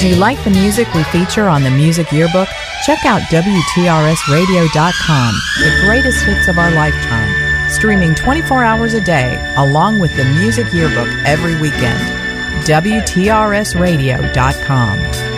Do you like the music we feature on the Music Yearbook? Check out WTRSradio.com, the greatest hits of our lifetime, streaming 24 hours a day, along with the Music Yearbook every weekend. WTRSradio.com.